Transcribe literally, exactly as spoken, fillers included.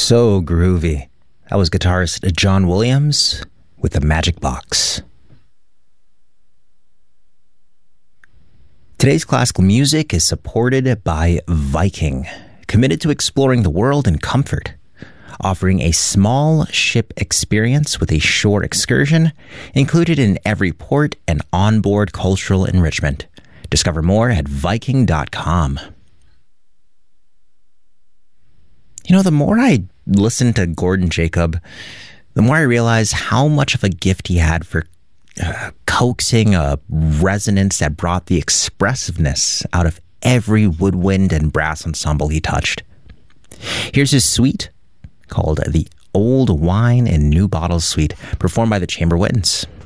So groovy. That was guitarist John Williams with the Magic Box. Today's classical music is supported by Viking, committed to exploring the world in comfort, offering a small ship experience with a shore excursion included in every port and onboard cultural enrichment. Discover more at viking dot com. You know, the more I listen to Gordon Jacob, the more I realize how much of a gift he had for uh, coaxing a resonance that brought the expressiveness out of every woodwind and brass ensemble he touched. Here's his suite called the Old Wine and New Bottles Suite, performed by the Chamber Winds.